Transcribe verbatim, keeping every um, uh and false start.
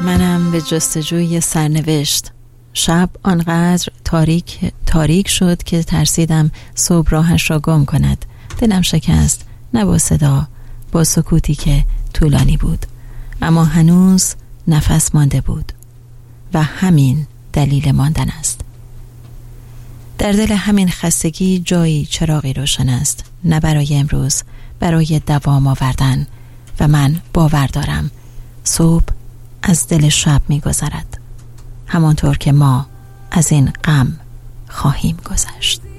منم به جستجوی سرنوشت. شب آنقدر تاریک تاریک شد که ترسیدم صبح راهش را گم کند. دلم شکست، نه با صدا، با سکوتی که طولانی بود، اما هنوز نفس مانده بود و همین دلیل ماندن است. در دل همین خستگی جایی چراغی روشن است، نه برای امروز، برای دوام آوردن. و من باور دارم صبح از دل شب می گذرد، همانطور که ما از این غم خواهیم گذشت.